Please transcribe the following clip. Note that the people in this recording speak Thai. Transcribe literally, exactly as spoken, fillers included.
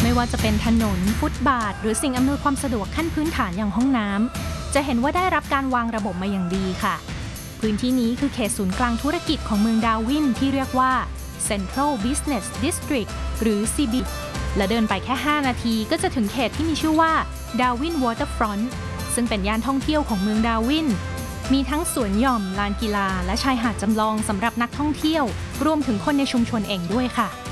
ไม่ว่าจะเป็นถนนฟุตบาทหรือสิ่งอำนวยความสะดวกขั้นพื้นฐานอย่างห้องน้ำจะเห็นว่าได้รับการวางระบบมาอย่างดีค่ะพื้นที่นี้คือเขตศูนย์กลางธุรกิจของเมืองดาร์วินที่เรียกว่า Central Business District หรือ ซี บี และเดินไปแค่ห้านาทีก็จะถึงเขตที่มีชื่อว่า Darwin Waterfront ซึ่งเป็นย่านท่องเที่ยวของเมืองดาร์วินมีทั้งสวนหย่อมลานกีฬาและชายหาดจำลองสำหรับนักท่องเที่ยวรวมถึงคนในชุมชนเองด้วยค่ะ